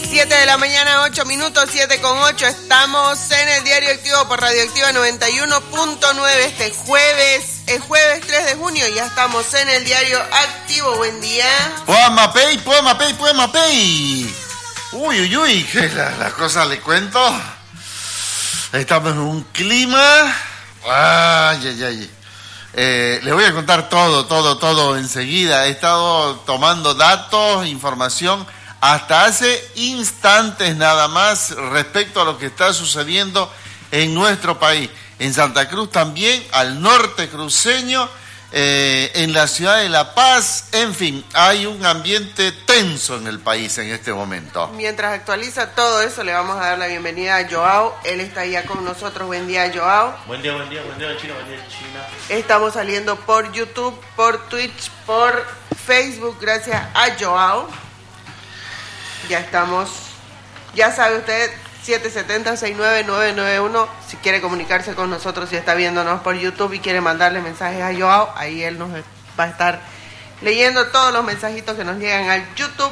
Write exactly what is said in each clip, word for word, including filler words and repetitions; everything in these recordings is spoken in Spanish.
siete de la mañana, ocho minutos, siete con ocho. Estamos en el Diario Activo por Radioactiva noventa y uno punto nueve este jueves, el jueves tres de junio. Ya estamos en el Diario Activo. Buen día. Puamapey, Puamapey, Puamapey. Uy, uy, uy, que las la cosas le cuento. Estamos en un clima. Ay, ay, ay. Eh, les voy a contar todo, todo, todo enseguida. He estado tomando datos, información, hasta hace instantes nada más respecto a lo que está sucediendo en nuestro país. En Santa Cruz también, al norte cruceño, eh, en la ciudad de La Paz, en fin, hay un ambiente tenso en el país en este momento. Mientras actualiza todo eso, le vamos a dar la bienvenida a Joao. Él está ya con nosotros. Buen día, Joao. Buen día, buen día, buen día, China, buen día, China. Estamos saliendo por YouTube, por Twitch, por Facebook, gracias a Joao. Ya estamos, ya sabe usted, siete siete cero, seis nueve nueve nueve uno, si quiere comunicarse con nosotros, si está viéndonos por YouTube y quiere mandarle mensajes a Joao, ahí él nos va a estar leyendo todos los mensajitos que nos llegan al YouTube.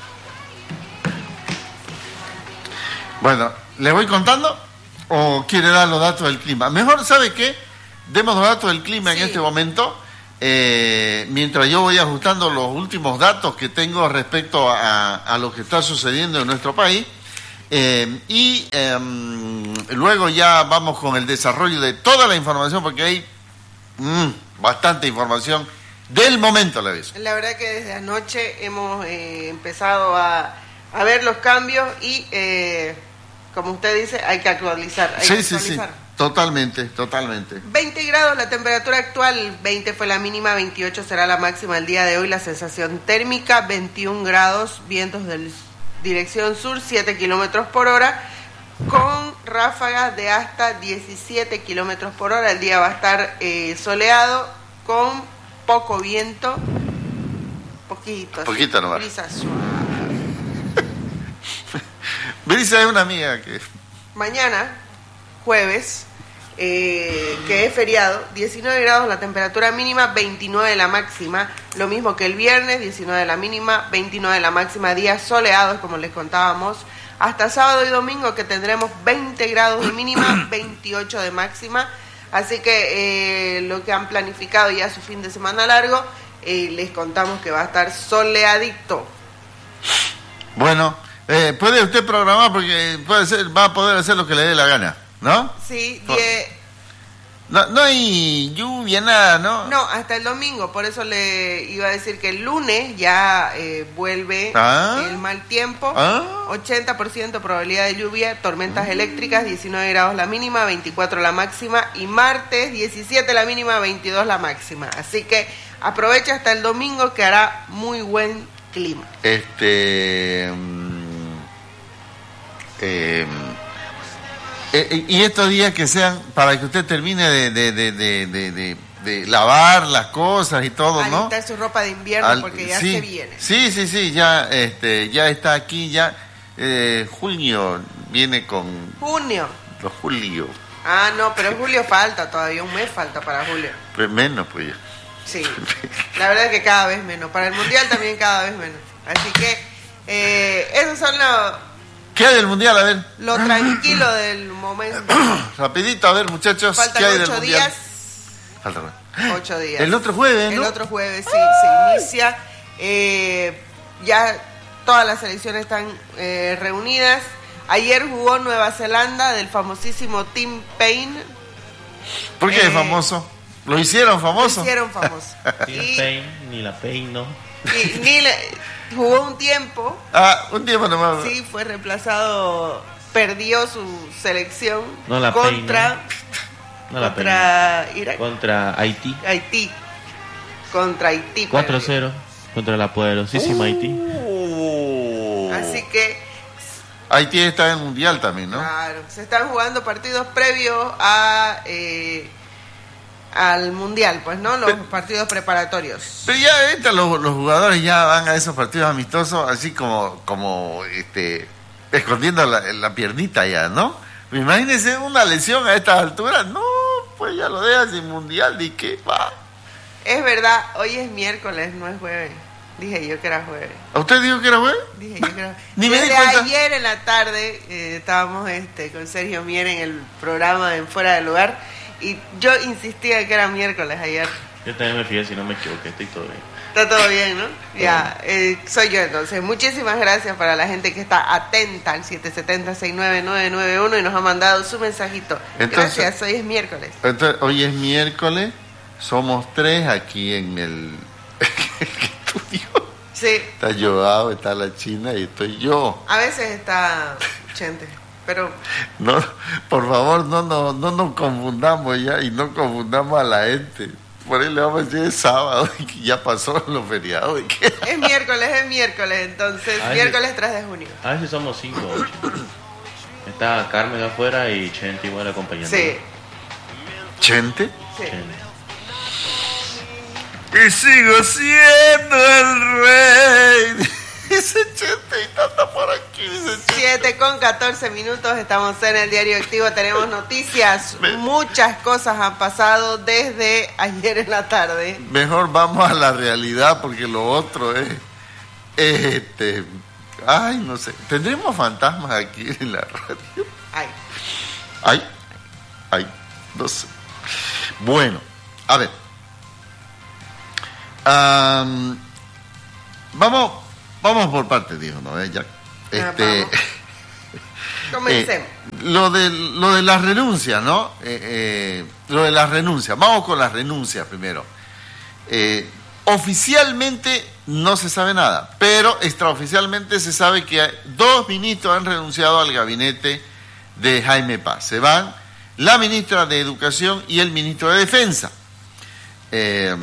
Bueno, ¿le voy contando o quiere dar los datos del clima? Mejor, ¿sabe qué? Demos los datos del clima sí. En este momento. Eh, mientras yo voy ajustando los últimos datos que tengo respecto a, a lo que está sucediendo en nuestro país, eh, y eh, luego ya vamos con el desarrollo de toda la información, porque hay mm, bastante información del momento, le aviso. La verdad que desde anoche hemos eh, empezado a, a ver los cambios y, eh, como usted dice, hay que actualizar. Hay sí, que sí, actualizar. sí. Totalmente, totalmente. veinte grados la temperatura actual, veinte fue la mínima, veintiocho será la máxima el día de hoy. La sensación térmica, veintiún grados, vientos de dirección sur, siete kilómetros por hora, con ráfagas de hasta diecisiete kilómetros por hora. El día va a estar eh, soleado, con poco viento, poquito. Poquito nomás. Brisa suave. Brisa es una amiga que... Mañana, jueves, eh, que es feriado, diecinueve grados la temperatura mínima, veintinueve la máxima, lo mismo que el viernes, diecinueve la mínima, veintinueve la máxima, días soleados como les contábamos, hasta sábado y domingo que tendremos veinte grados de mínima, veintiocho de máxima, así que eh, lo que han planificado ya su fin de semana largo, eh, les contamos que va a estar soleadito. Bueno, eh, puede usted programar porque puede ser, va a poder hacer lo que le dé la gana, ¿no? Sí, die... no, no hay lluvia, nada, ¿no? No, hasta el domingo, por eso le iba a decir que el lunes ya eh, vuelve ¿Ah? el mal tiempo, ¿Ah? ochenta por ciento probabilidad de lluvia, tormentas eléctricas, diecinueve grados la mínima, veinticuatro la máxima, y martes diecisiete la mínima, veintidós la máxima. Así que aprovecha hasta el domingo que hará muy buen clima. Este... Eh, eh, y estos días que sean para que usted termine de, de, de, de, de, de, de lavar las cosas y todo, ¿no? Alistar su ropa de invierno Al, porque ya sí, se viene. Sí, sí, sí, ya, este, ya está aquí, ya eh, junio viene con... Junio. Los julio. Ah, no, pero julio falta, todavía un mes falta para julio. Pues menos, pues ya. Sí, la verdad es que cada vez menos. Para el mundial también cada vez menos. Así que eh, esos son los... ¿Qué hay del mundial? A ver. Lo tranquilo del momento. Rapidito, a ver, muchachos. Faltan ¿qué hay ocho del días. Faltan ocho días. El otro jueves, ¿no? El otro jueves, sí, se inicia. Eh, ya todas las selecciones están eh, reunidas. Ayer jugó Nueva Zelanda del famosísimo Tim Payne. ¿Por qué eh, es famoso? ¿Lo hicieron famoso? Lo hicieron famoso. Tim y, Payne, ni la Payne, ¿no? Y, ni le, jugó un tiempo. Ah, un tiempo nomás. Sí, fue reemplazado, perdió su selección no la contra, Payne, no. No contra la Irak. Contra Haití. Haití. Contra Haití. cuatro cero contra la poderosísima uh, Haití. Así que... Haití está en el mundial también, ¿no? Claro, se están jugando partidos previos a... Eh, al mundial, pues, ¿no? Los pero, partidos preparatorios. Pero ya entran los, los jugadores, ya van a esos partidos amistosos, así como, como este, escondiendo la, la piernita ya, ¿no? Imagínense una lesión a estas alturas, no, pues ya lo dejas sin mundial, ¿y qué va? Es verdad, hoy es miércoles, no es jueves. Dije yo que era jueves. ¿A usted dijo que era jueves? Dije yo que era Ni me di Desde cuenta. ayer en la tarde eh, estábamos este, con Sergio Mier en el programa en Fuera del Lugar y yo insistía que era miércoles ayer. Yo también me fijé, si no me equivoqué, estoy todo bien. Está todo bien, ¿no? Ya, eh, soy yo entonces. Muchísimas gracias para la gente que está atenta al siete siete cero, seis nueve nueve nueve uno y nos ha mandado su mensajito. Entonces- Gracias, hoy es miércoles. Entonces, hoy es miércoles, somos tres aquí en el estudio. Sí, Está Joao, está la China y estoy yo. a veces está Chente, pero No, por favor, no, no, no nos confundamos ya y no confundamos a la gente. Por ahí le vamos a decir es sábado y que ya pasó los feriados. Y que... es miércoles, es miércoles, entonces, Ay, miércoles tres de junio. A veces somos cinco o ocho. Está Carmen afuera y Chente igual acompañando. Sí, ¿Chente? sí. Chente. Y sigo siendo el rey. Dice Chente y no está por aquí, dice Chente. siete con catorce minutos, estamos en el Diario Activo, tenemos noticias, muchas cosas han pasado desde ayer en la tarde. Mejor vamos a la realidad porque lo otro es, es este, ay, no sé, tendremos fantasmas aquí en la radio. Ay, Ay, ay, no sé. Bueno, a ver. Am, vamos, vamos por partes, dijo, ¿no? ¿Eh, Jack? Este, vamos. Comencemos. eh, lo de lo de las renuncias, ¿no? Eh, eh, lo de las renuncias. Vamos con las renuncias primero. Eh, oficialmente no se sabe nada, pero extraoficialmente se sabe que hay- dos ministros han renunciado al gabinete de Jaime Paz. Se van la ministra de Educación y el ministro de Defensa. Eh,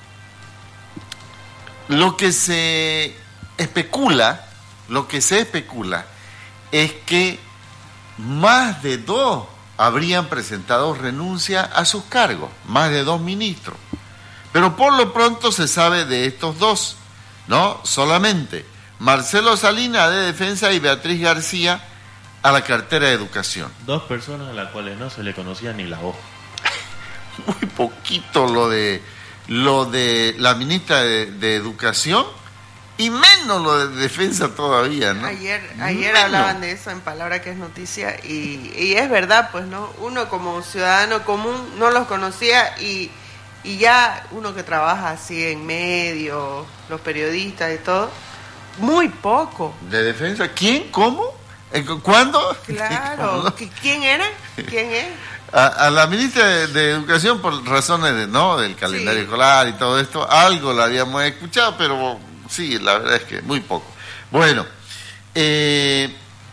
lo que se especula, lo que se especula es que más de dos habrían presentado renuncia a sus cargos, más de dos ministros. Pero por lo pronto se sabe de estos dos, ¿no? Solamente Marcelo Salinas de Defensa y Beatriz García a la cartera de Educación. Dos personas a las cuales no se le conocía ni la voz. Muy poquito lo de lo de la ministra de, de Educación y menos lo de Defensa todavía, ¿no? Ayer, ayer Menos. hablaban de eso en Palabra que es Noticia y, y es verdad, pues, ¿no? Uno como ciudadano común no los conocía y, y ya uno que trabaja así en medio, los periodistas y todo, muy poco. ¿De Defensa? ¿Quién? ¿Cómo? Eh, cu- ¿Cuándo? Claro. ¿Cómo? ¿Qui- ¿Quién era? ¿Quién es? A, a la ministra de, de Educación, por razones de no del calendario Sí. escolar y todo esto, algo la habíamos escuchado, pero sí, la verdad es que muy poco. Bueno, eh,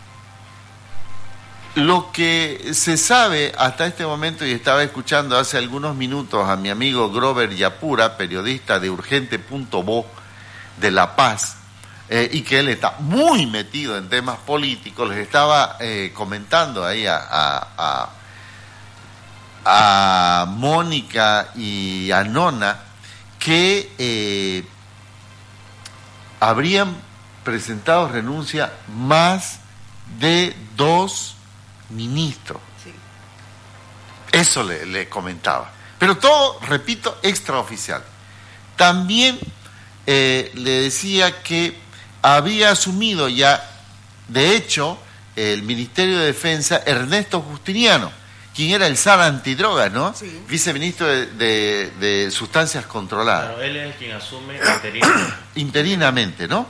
lo que se sabe hasta este momento, y estaba escuchando hace algunos minutos a mi amigo Grover Yapura, periodista de urgente punto bo de La Paz, eh, y que él está muy metido en temas políticos, les estaba eh, comentando ahí a, a, a a Mónica y a Nona que eh, habrían presentado renuncia más de dos ministros. Sí. Eso le, le comentaba. Pero todo, repito, extraoficial. También eh, le decía que había asumido ya, de hecho, el Ministerio de Defensa, Ernesto Justiniano, quien era el zar antidrogas, ¿no? Sí. Viceministro de, de, de Sustancias Controladas. Claro, él es quien asume interinamente. Interinamente, ¿no?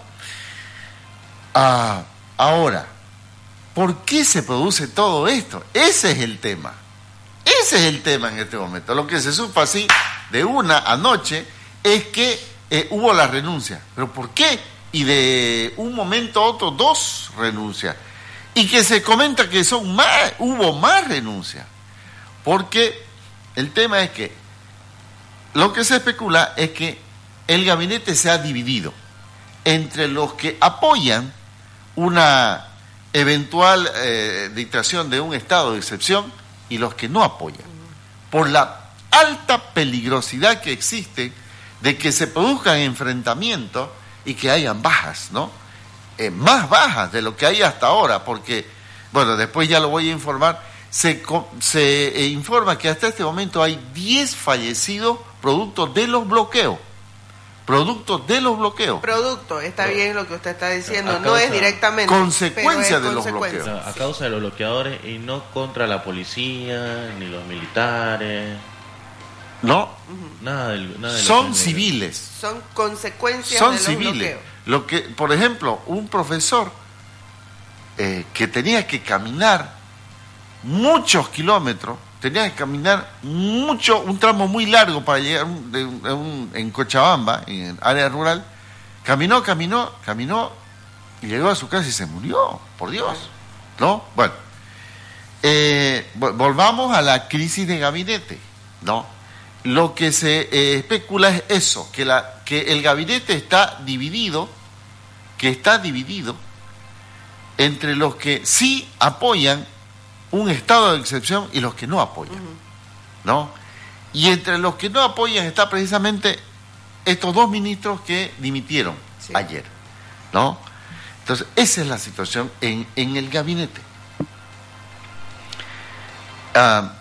Ah, ahora, ¿por qué se produce todo esto? Ese es el tema. Ese es el tema en este momento. Lo que se supo así de una anoche es que eh, hubo la renuncia. ¿Pero por qué? Y de un momento a otro dos renuncias. Y que se comenta que son más, hubo más renuncias. Porque el tema es que lo que se especula es que el gabinete se ha dividido entre los que apoyan una eventual eh, dictación de un estado de excepción y los que no apoyan, por la alta peligrosidad que existe de que se produzcan enfrentamientos y que hayan bajas, ¿no? Eh, más bajas de lo que hay hasta ahora, porque, bueno, después ya lo voy a informar, se, se eh, informa que hasta este momento hay diez fallecidos producto de los bloqueos, producto de los bloqueos. Producto, está Pero, bien lo que usted está diciendo, a no causa- es directamente. Consecuencia pero es de los consecuencia. bloqueos. A causa de los bloqueadores y no contra la policía, ni los militares, No, nada del, nada de lo son que- civiles. Son consecuencias Son de los civiles. bloqueos. Lo que, por ejemplo, un profesor eh, que tenía que caminar muchos kilómetros, tenía que caminar mucho, un tramo muy largo para llegar un- de un- de un- en Cochabamba, en el área rural, caminó, caminó, caminó y llegó a su casa y se murió, por Dios, ¿no? Bueno, eh, vo- volvamos a la crisis de gabinete, ¿no? Lo que se eh, especula es eso, que, la, que el gabinete está dividido, que está dividido entre los que sí apoyan un estado de excepción y los que no apoyan, ¿no? Y entre los que no apoyan está precisamente estos dos ministros que dimitieron Sí. ayer, ¿no? Entonces, esa es la situación en, en el gabinete. Ah,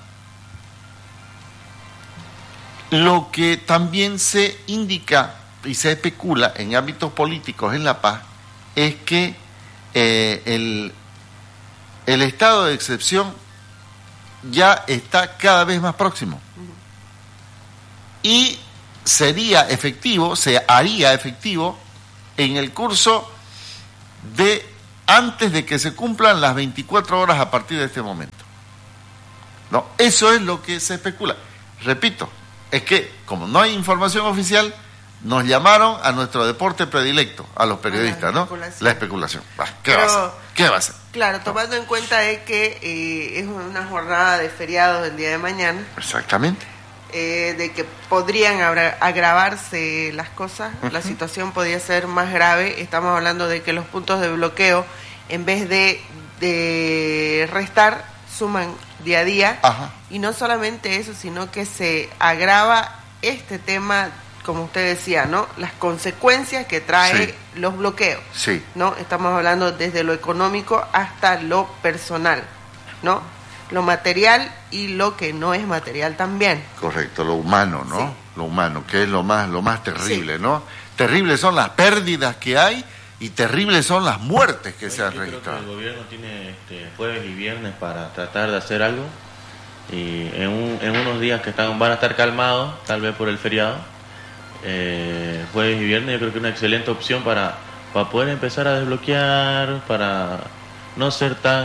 lo que también se indica y se especula en ámbitos políticos en La Paz es que eh, el, el estado de excepción ya está cada vez más próximo y sería efectivo, se haría efectivo en el curso de antes de que se cumplan las veinticuatro horas a partir de este momento. No, eso es lo que se especula. Repito, es que como no hay información oficial, nos llamaron a nuestro deporte predilecto, a los periodistas, ¿no? especulación. La especulación. Bah, ¿Qué Pero- va a hacer? ¿Qué va a hacer? Claro, tomando en cuenta de que eh, es una jornada de feriado del día de mañana, Exactamente. eh, de que podrían agra- agravarse las cosas, la situación podría ser más grave. Estamos hablando de que los puntos de bloqueo, en vez de, de restar, suman día a día. Ajá. Y no solamente eso, sino que se agrava este tema, como usted decía, ¿no? Las consecuencias que trae Sí. los bloqueos. Sí. ¿No? Estamos hablando desde lo económico hasta lo personal, ¿no? Lo material y lo que no es material también. Correcto, lo humano, ¿no? Sí. Lo humano, que es lo más, lo más terrible, Sí. ¿no? Terribles son las pérdidas que hay y terribles son las muertes que Oye, se han yo creo que registrado. el gobierno tiene este, jueves y viernes para tratar de hacer algo y en, un- en unos días que están, van a estar calmados, tal vez por el feriado, eh, jueves y viernes yo creo que es una excelente opción para, para poder empezar a desbloquear, para no ser tan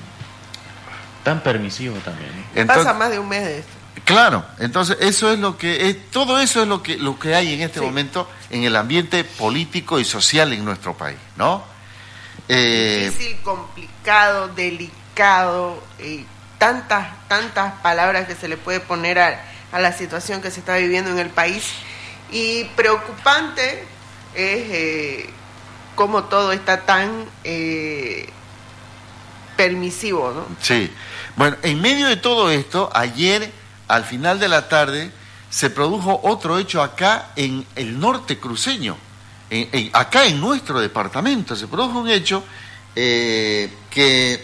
tan permisivo también, ¿no? Entonces, Pasa más de un mes de esto. claro, entonces eso es lo que es, todo eso es lo que lo que hay en este Sí. momento en el ambiente político y social en nuestro país, ¿no? Eh, Difícil, complicado, delicado, eh, tantas, tantas palabras que se le puede poner a, a la situación que se está viviendo en el país. Y preocupante es eh, cómo todo está tan eh, permisivo, ¿no? Sí. Bueno, en medio de todo esto, ayer, al final de la tarde, se produjo otro hecho acá en el norte cruceño, en- en- acá en nuestro departamento. Se produjo un hecho eh, que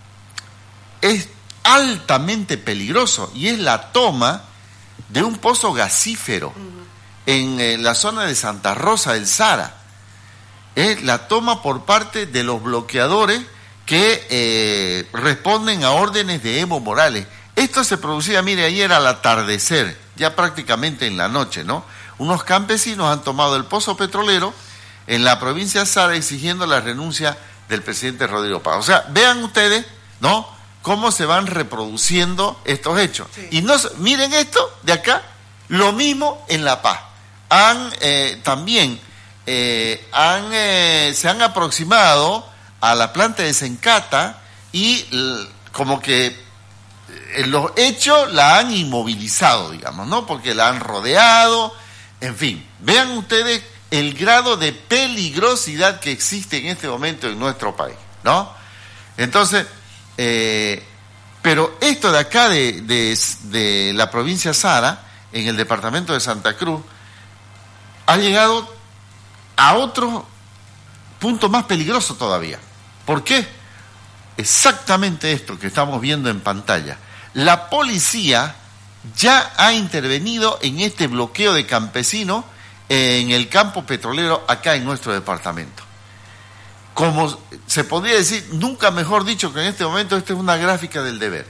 es altamente peligroso y es la toma de un pozo gasífero en eh, la zona de Santa Rosa del Sara. Es la toma por parte de los bloqueadores que eh, responden a órdenes de Evo Morales. Esto se producía, mire, ayer al atardecer, ya prácticamente en la noche, ¿no? Unos campesinos han tomado el pozo petrolero en la provincia de Sara exigiendo la renuncia del presidente Rodrigo Paz. O sea, vean ustedes, ¿no?, cómo se van reproduciendo estos hechos. Sí. Y no, miren esto de acá, lo mismo en La Paz. Han eh, también eh, han, eh, se han aproximado a la planta de Sencata y l- como que eh, los hechos la han inmovilizado, digamos, ¿no? Porque la han rodeado, en fin. Vean ustedes el grado de peligrosidad que existe en este momento en nuestro país, ¿no? Entonces, eh, pero esto de acá de, de, de la provincia Sara, en el departamento de Santa Cruz, ha llegado a otro punto más peligroso todavía. ¿Por qué? Exactamente esto que estamos viendo en pantalla. La policía ya ha intervenido en este bloqueo de campesinos en el campo petrolero acá en nuestro departamento. Como se podría decir, nunca mejor dicho que en este momento, esta es una gráfica del deber.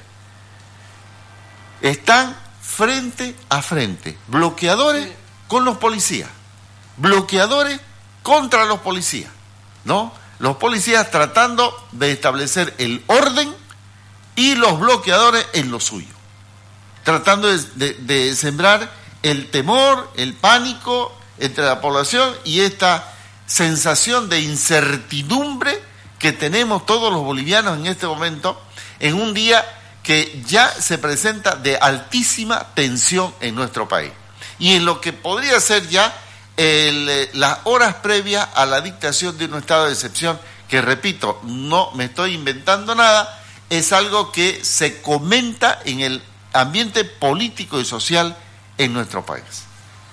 Están frente a frente, bloqueadores sí. con los policías, bloqueadores contra los policías, ¿no? Los policías tratando de establecer el orden y los bloqueadores en lo suyo, tratando de, de, de sembrar el temor, el pánico entre la población y esta sensación de incertidumbre que tenemos todos los bolivianos en este momento, en un día que ya se presenta de altísima tensión en nuestro país. Y en lo que podría ser ya el, las horas previas a la dictación de un estado de excepción, que repito, no me estoy inventando nada, es algo que se comenta en el ambiente político y social en nuestro país.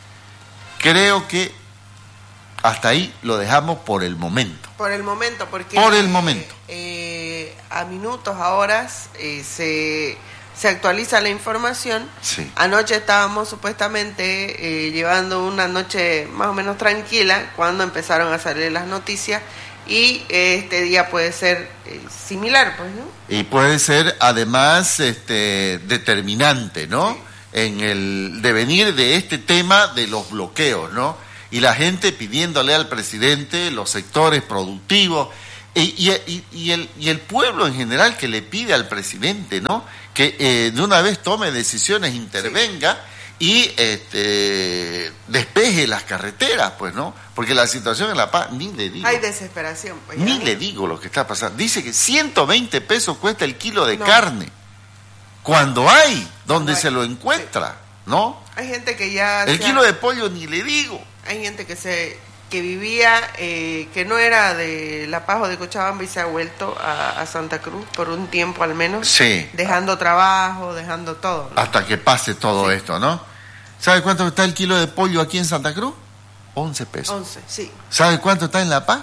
Creo que hasta ahí lo dejamos por el momento. Por el momento, porque... Por el momento. Eh, a minutos, a horas, eh, se, se actualiza la información. Sí. Anoche estábamos supuestamente eh, llevando una noche más o menos tranquila cuando empezaron a salir las noticias y eh, este día puede ser eh, similar, pues, ¿no? Y puede ser, además, este, determinante, ¿no? Sí. En el devenir de este tema de los bloqueos, ¿no? Y la gente pidiéndole al presidente, los sectores productivos, y, y, y, el, y el pueblo en general que le pide al presidente, ¿no? Que eh, de una vez tome decisiones, intervenga sí. y este, despeje las carreteras, pues, ¿no? Porque la situación en La Paz, ni le digo. Hay desesperación, pues. Ni le digo lo que está pasando. Dice que ciento veinte pesos cuesta el kilo de no. carne. Cuando hay, donde hay. se lo encuentra, sí. ¿no? Hay gente que ya... El kilo ha... de pollo ni le digo. Hay gente que se que vivía, eh, que no era de La Paz o de Cochabamba y se ha vuelto a, a Santa Cruz por un tiempo al menos, sí. dejando trabajo, dejando todo, ¿no? Hasta que pase todo sí. esto, ¿no? ¿Sabe cuánto está el kilo de pollo aquí en Santa Cruz? once pesos. once, sí. ¿Sabe cuánto está en La Paz?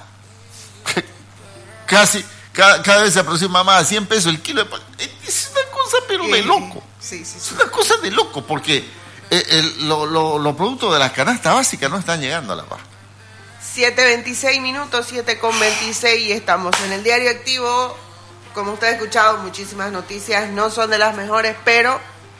Casi, cada, cada vez se aproxima más a cien pesos el kilo de pollo. Es una cosa pero de loco. Sí, sí, sí. Es una cosa de loco porque... El, el, lo, lo, los productos de las canastas básicas no están llegando a La Paz. siete veintiséis minutos, siete con veintiséis y estamos en el Diario Activo. Como usted ha escuchado, muchísimas noticias no son de las mejores, pero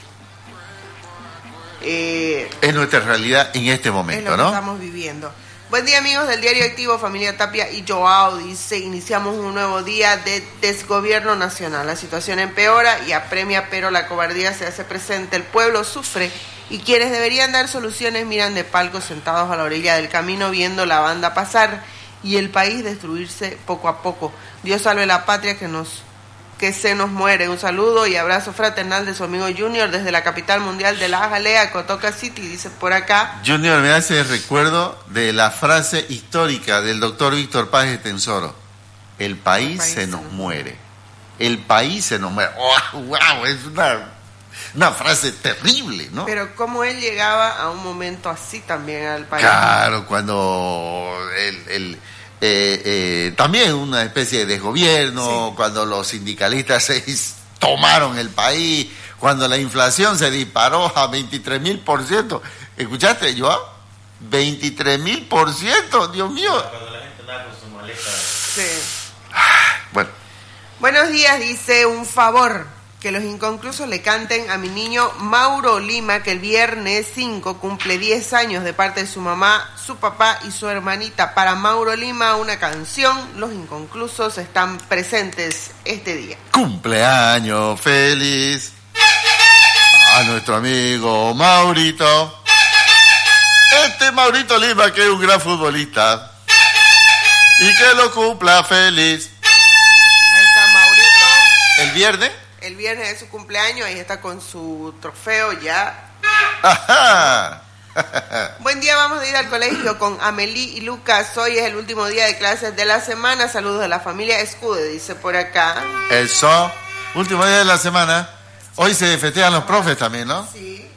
eh, es nuestra realidad en este momento, es lo que ¿no? estamos viviendo. Buen día, amigos del Diario Activo, familia Tapia y Joao. Dice, iniciamos un nuevo día de desgobierno nacional. La situación empeora y apremia, pero la cobardía se hace presente. El pueblo sufre y quienes deberían dar soluciones miran de palco sentados a la orilla del camino viendo la banda pasar y el país destruirse poco a poco. Dios salve la patria que nos que se nos muere. Un saludo y abrazo fraternal de su amigo Junior desde la capital mundial de la Jalea, Cotoca City, dice por acá. Junior me hace recuerdo de la frase histórica del doctor Víctor Páez de Tensoro: el país, el país se nos muere. El país se nos muere. ¡Oh, wow! Es una, una frase terrible, ¿no? Pero cómo él llegaba a un momento así también al país. Claro, cuando el... el Eh, eh, también una especie de desgobierno, sí. Cuando los sindicalistas se tomaron el país, cuando la inflación se disparó a veintitrés mil por ciento. ¿Escuchaste, Joao? veintitrés mil por ciento, Dios mío. Cuando la gente andaba con su maleta. Sí. Bueno. Buenos días, dice, un favor, que los inconclusos le canten a mi niño Mauro Lima, que el viernes cinco cumple diez años, de parte de su mamá, su papá y su hermanita. Para Mauro Lima, una canción. Los inconclusos están presentes este día. Cumpleaños feliz a nuestro amigo Maurito. Este Maurito Lima, que es un gran futbolista, y que lo cumpla feliz. Ahí está Maurito. El viernes. El viernes es su cumpleaños, ahí está con su trofeo ya. Ajá. Buen día, vamos a ir al colegio con Amelie y Lucas. Hoy es el último día de clases de la semana. Saludos de la familia Escude, dice por acá. Eso, último día de la semana. Hoy se festejan los profes también, ¿no? Sí.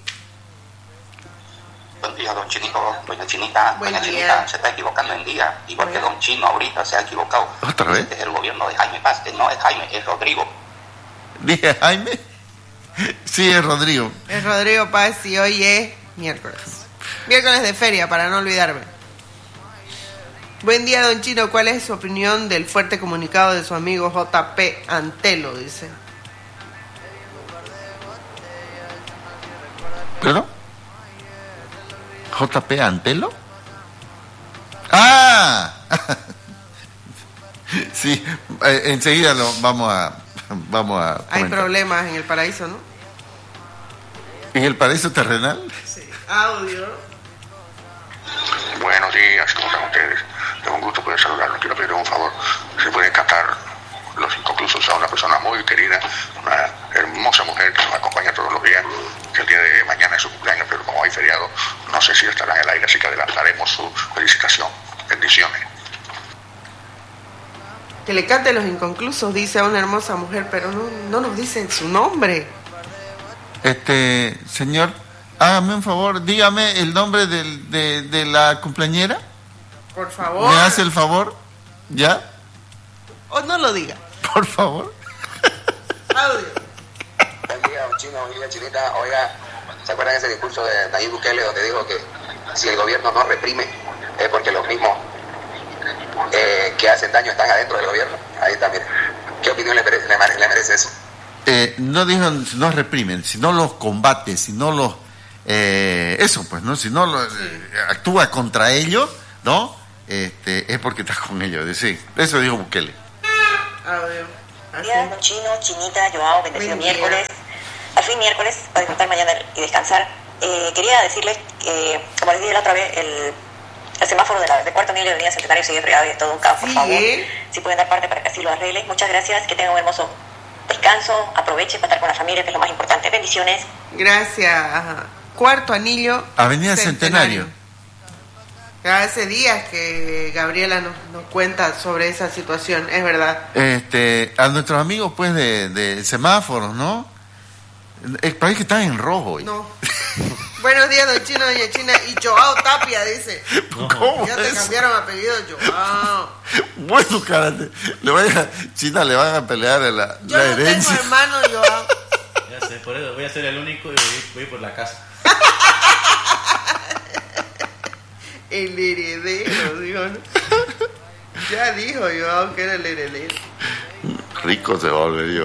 Buen día, don Chinito, doña Chinita. Buen doña día. Chinita se está equivocando en día, igual Bueno. que don Chino ahorita se ha equivocado. ¿Otra vez? Este es el gobierno de Jaime Paz, que no es Jaime, es Rodrigo. Dije Jaime. Sí, es Rodrigo. Es Rodrigo Paz y hoy es miércoles. Miércoles de feria, para no olvidarme. Buen día, don Chino. ¿Cuál es su opinión del fuerte comunicado de su amigo J P Antelo? Dice. ¿Pero? ¿J P Antelo? ¡Ah! Sí, eh, enseguida lo vamos a... Vamos a Hay comentar. problemas en el paraíso, ¿no? ¿En el paraíso terrenal? Sí. Audio. Buenos días, ¿cómo están ustedes? Es un gusto poder saludarlos. Quiero pedirles un favor. Se pueden cantar Los Inconclusos a una persona muy querida, una hermosa mujer que nos acompaña todos los días, que el día de mañana es su cumpleaños, pero como hay feriado, no sé si estará en el aire, así que adelantaremos su felicitación. Bendiciones. Que le cante Los Inconclusos, dice a una hermosa mujer, pero no, no nos dice su nombre. Este, señor, hágame un favor, dígame el nombre del, de, de la cumpleañera. Por favor. ¿Me hace el favor? ¿Ya? O no lo diga. Por favor. Audio. Buen día, don Chino, buen día, Chinita. Oiga, ¿se acuerdan de ese discurso de Nayib Bukele donde dijo que si el gobierno no reprime es porque los mismos eh, que hacen daño están adentro del gobierno? Ahí está, mire. ¿Qué opinión le merece, le merece, le merece eso? Eh, no digan, si no reprimen, si no los combate, si no los... Eh, eso, pues, ¿no? Si no lo, eh, actúa contra ellos, ¿no? Este, es porque estás con ellos. Sí, eso dijo Bukele. Audio. Buen día, don Chino, Chinita, Joao, bendecido Buen día. miércoles. Al fin miércoles, para disfrutar mañana y descansar. Eh, quería decirles que, como les dije la otra vez, el, el semáforo de, la, de Cuarto Anillo de Avenida Centenario sigue fregado y es todo un caos, por Sí. favor. Si pueden dar parte para que así lo arreglen. Muchas gracias, que tengan un hermoso descanso, aprovechen para estar con la familia, que es lo más importante. Bendiciones. Gracias. Ajá. Cuarto Anillo. Avenida Centenario. Hace días que Gabriela nos, nos cuenta sobre esa situación, es verdad. Este, a nuestros amigos, pues, de, de semáforos, ¿no? Eh, parece que están en rojo hoy. No. Buenos días, don Chino, doña China. Y Joao Tapia dice. ¿Cómo Ya te es? cambiaron apellido, Joao. Bueno, carate, le vaya, China le van a pelear la, Yo la no tengo herencia. hermano, Joao. Ya sé, por eso voy a ser el único y voy, voy por la casa. El heredero, digo, ¿no? Ya dijo Joao que era el heredero. Rico se volvería.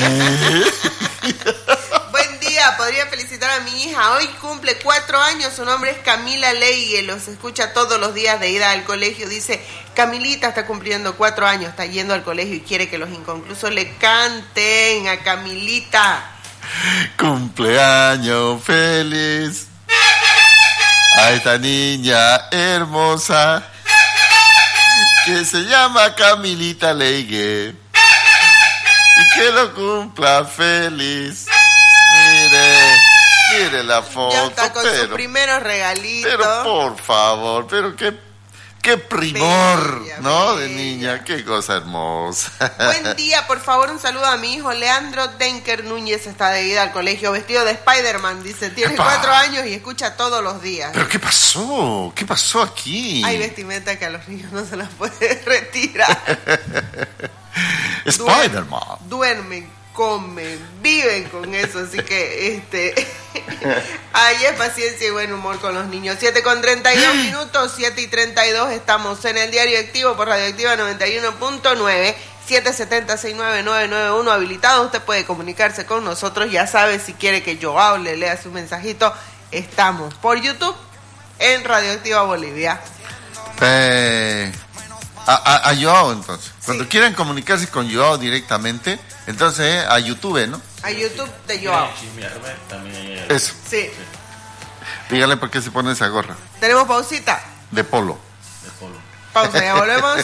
Buen día, podría felicitar a mi hija. Hoy cumple cuatro años, su nombre es Camila Leigue. Los escucha todos los días de ida al colegio. Dice, Camilita está cumpliendo cuatro años, está yendo al colegio y quiere que los inconclusos le canten a Camilita. Cumpleaños feliz a esta niña hermosa que se llama Camilita Leigue y que lo cumpla feliz. Mire, mire la foto, Ya está con sus pero, primeros regalitos. pero por favor, pero qué, qué primor, Bella, ¿no? De bella. niña, qué cosa hermosa. Buen día, por favor, un saludo a mi hijo Leandro Denker Núñez, está de ida al colegio vestido de Spider-Man, dice, tiene ¡Epa! cuatro años y escucha todos los días. ¿Pero qué pasó? ¿Qué pasó aquí? Hay vestimenta que a los niños no se las puede retirar. Spider-Man. Duermen, comen, viven con eso, así que este ahí es paciencia y buen humor con los niños. siete con treinta y dos minutos, siete y treinta y dos, estamos en el Diario Activo por Radioactiva noventa y uno punto nueve, siete siete cero, seis nueve nueve nueve uno habilitado. Usted puede comunicarse con nosotros, ya sabe, si quiere que yo hable, lea su mensajito, estamos por YouTube en Radioactiva Bolivia. Eh, a, a, a Joao, entonces. Cuando Sí. quieran comunicarse con Joao directamente, entonces eh, a YouTube, ¿no? A YouTube de Joao. Chismearme, también hay- Eso. Sí. Dígale por qué se pone esa gorra. Tenemos pausita. De polo. de polo. Pausa, ya volvemos.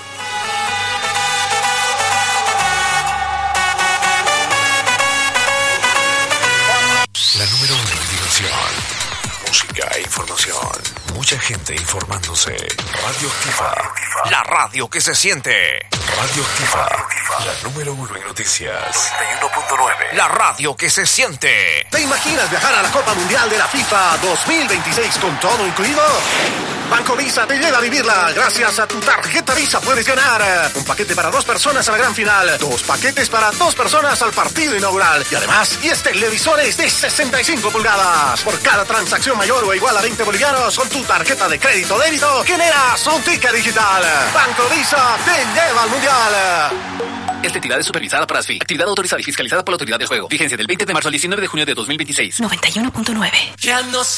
La número uno en diversión, música e información. Mucha gente informándose. Radio Activa. La radio que se siente. Radio Activa. La número uno en noticias. noventa y uno punto nueve. La radio que se siente. ¿Te imaginas viajar a la Copa Mundial de la FIFA dos mil veintiséis con todo incluido? Banco Visa te lleva a vivirla. Gracias a tu tarjeta Visa puedes ganar un paquete para dos personas a la gran final, dos paquetes para dos personas al partido inaugural y además diez televisores de sesenta y cinco pulgadas. Por cada transacción mayor o igual a veinte bolivianos con tu tarjeta de crédito o débito, generas un ticket digital. Banco Visa te lleva al mundial. Esta entidad es supervisada por ASFI. Actividad autorizada y fiscalizada por la Autoridad del Juego. Vigencia del veinte de marzo al diecinueve de junio de dos mil veintiséis. noventa y uno punto nueve. Ya no sé.